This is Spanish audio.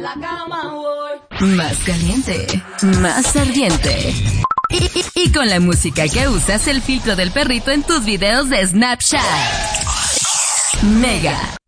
la cama voy. Más caliente, más ardiente. Y con la música que usas, el filtro del perrito en tus videos de Snapchat. Mega